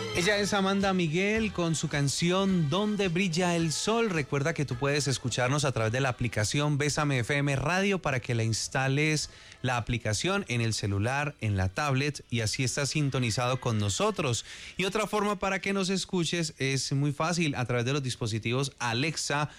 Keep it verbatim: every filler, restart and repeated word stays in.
Ella es Amanda Miguel con su canción Donde brilla el sol. Recuerda que tú puedes escucharnos a través de la aplicación Bésame F M Radio para que la instales la aplicación en el celular, en la tablet, y así estás sintonizado con nosotros. Y otra forma para que nos escuches es muy fácil, a través de los dispositivos Alexa